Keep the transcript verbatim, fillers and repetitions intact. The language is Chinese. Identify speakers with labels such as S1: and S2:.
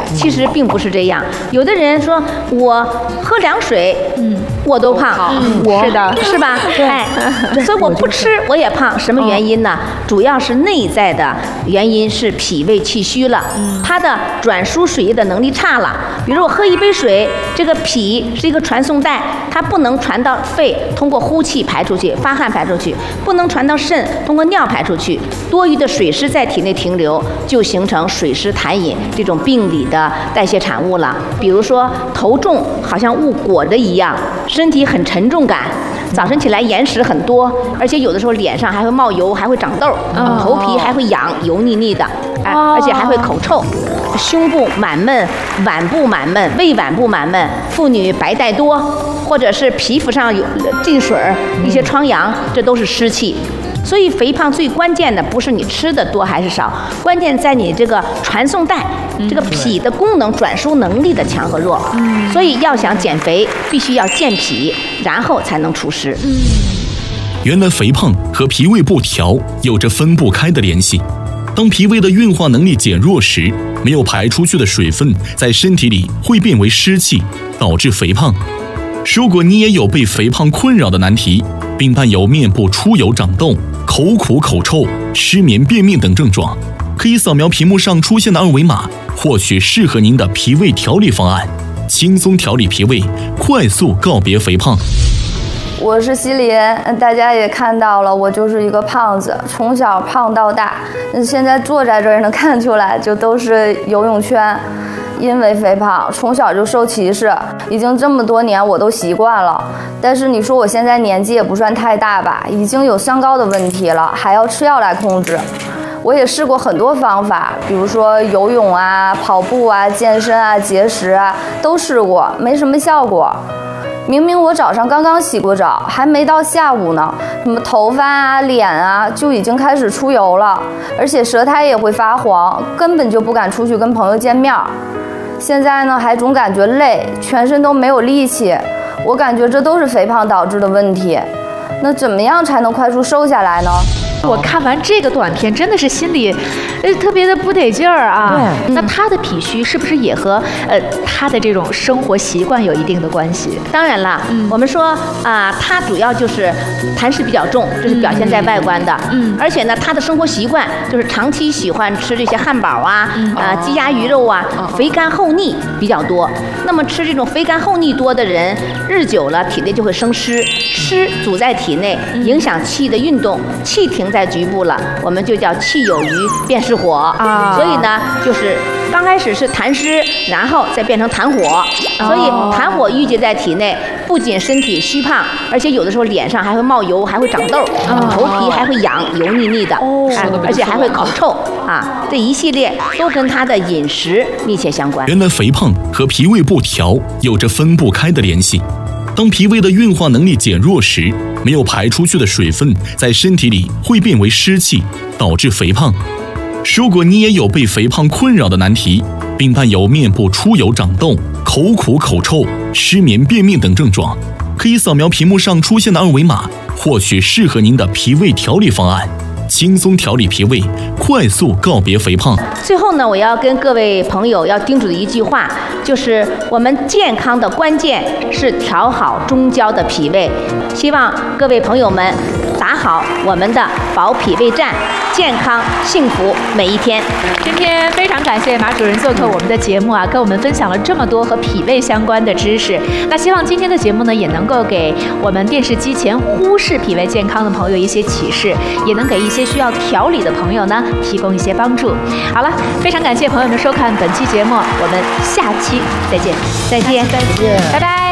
S1: 其实并不是这样。有的人说我喝凉水，嗯，我都胖，
S2: 嗯，
S1: 我
S2: 是的，
S1: 是吧？哎，所以我不吃我也胖，什么原因呢？主要是内在的原因是脾胃气虚了，它的转输水液的能力差了。比如我喝一杯水，这个脾是一个传送带，它不能传到肺，通过呼气排出去，发汗排出去，不能传到肾，通过尿排出去，多余的水湿在体内停留，就形成水湿痰饮这种病理的代谢产物了。比如说头重，好像物裹着一样，身体很沉重感。早晨起来眼屎很多，而且有的时候脸上还会冒油，还会长痘，哦、头皮还会痒，油腻腻的，哎，哦、而且还会口臭，胸部满闷，脘部满闷，胃脘部满闷，妇女白带多，或者是皮肤上有进水一些疮疡，这都是湿气。所以肥胖最关键的不是你吃的多还是少，关键在你这个传送带，这个脾的功能转输能力的强和弱。所以要想减肥，必须要健脾，然后才能除湿。
S3: 原来肥胖和脾胃不调有着分不开的联系。当脾胃的运化能力减弱时，没有排出去的水分在身体里会变为湿气，导致肥胖。如果你也有被肥胖困扰的难题，并伴有面部出油长痘、口苦口臭、失眠便秘等症状，可以扫描屏幕上出现的二维码，获取适合您的脾胃调理方案，轻松调理脾胃，快速告别肥胖。
S4: 我是西林，大家也看到了，我就是一个胖子，从小胖到大，现在坐在这儿也能看出来，就都是游泳圈。因为肥胖，从小就受歧视，已经这么多年我都习惯了。但是你说我现在年纪也不算太大吧，已经有三高的问题了，还要吃药来控制。我也试过很多方法，比如说游泳啊、跑步啊、健身啊、节食啊，都试过，没什么效果。明明我早上刚刚洗过澡，还没到下午呢，什么头发啊、脸啊就已经开始出油了，而且舌苔也会发黄，根本就不敢出去跟朋友见面。现在呢，还总感觉累，全身都没有力气，我感觉这都是肥胖导致的问题。那怎么样才能快速瘦下来呢？
S2: 我看完这个短片，真的是心里，呃，特别的不得劲儿啊。对，那他的脾虚是不是也和呃他的这种生活习惯有一定的关系？
S1: 当然了，嗯、我们说啊、呃，他主要就是痰湿比较重，这是表现在外观的。嗯，而且呢，他的生活习惯就是长期喜欢吃这些汉堡啊、啊、嗯呃、鸡鸭鱼肉啊，哦、肥甘厚腻比较多。那么吃这种肥甘厚腻多的人，日久了体内就会生湿，湿阻在体内，影响气的运动，气停在局部了，我们就叫气有余便是火啊。所以呢，就是刚开始是痰湿，然后再变成痰火。所以痰火郁结在体内，不仅身体虚胖，而且有的时候脸上还会冒油，还会长痘，头皮还会痒，油腻腻的，而且还会口臭啊。这一系列都跟他的饮食密切相关。
S3: 原来肥胖和脾胃不调有着分不开的联系。当脾胃的运化能力减弱时，没有排出去的水分在身体里会变为湿气，导致肥胖。如果你也有被肥胖困扰的难题，并伴有面部出油长痘、口苦口臭、失眠便秘等症状，可以扫描屏幕上出现的二维码，获取适合您的脾胃调理方案，轻松调理脾胃，快速告别肥胖。
S1: 最后呢，我要跟各位朋友要叮嘱的一句话，就是我们健康的关键是调好中焦的脾胃。希望各位朋友们打好我们的保脾胃战，健康幸福每一天。
S2: 今天非常感谢马主任做客我们的节目啊，跟我们分享了这么多和脾胃相关的知识。那希望今天的节目呢，也能够给我们电视机前忽视脾胃健康的朋友一些启示，也能给一些需要调理的朋友呢提供一些帮助。好了，非常感谢朋友们收看本期节目，我们下期再见，
S1: 再见，
S2: 再见，拜拜。